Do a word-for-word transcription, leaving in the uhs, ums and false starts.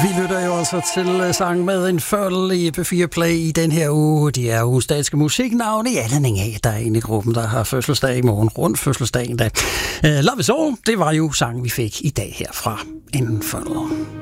Vi lytter jo altså til sang med en føl i P fire Play i den her uge. De er ugens danske musiknavne i anledning af, der er en i gruppen, der har fødselsdag i morgen. Rundt fødselsdagen da. Uh, Love is All, det var jo sangen, vi fik i dag her fra en føl.